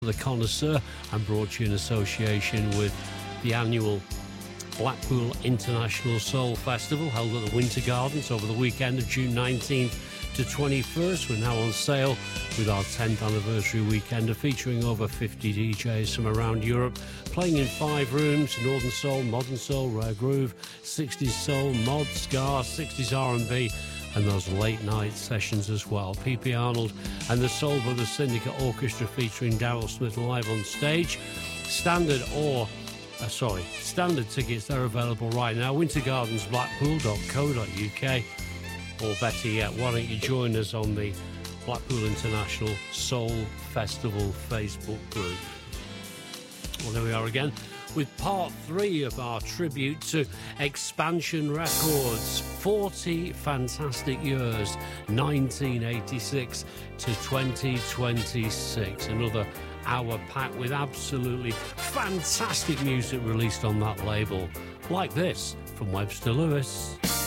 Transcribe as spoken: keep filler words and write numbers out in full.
The Connoisseur, and brought you in association with the annual Blackpool International Soul Festival held at the Winter Gardens over the weekend of June nineteenth to twenty-first. We're now on sale with our tenth anniversary weekender, featuring over fifty D Js from around Europe, playing in five rooms: Northern Soul, Modern Soul, Rare Groove, sixties Soul, Mod, Ska, sixties R and B, and those late night sessions as well. P P Arnold and the Soul Brothers Syndicate Orchestra featuring Daryl Smith live on stage. Standard or, uh, sorry, standard tickets, they're available right now. winter gardens blackpool dot co dot uk, or better yet, why don't you join us on the Blackpool International Soul Festival Facebook group. Well, there we are again with part three of our tribute to Expansion Records. forty fantastic years, nineteen eighty-six to twenty twenty-six. Another hour packed with absolutely fantastic music released on that label, like this from Webster Lewis.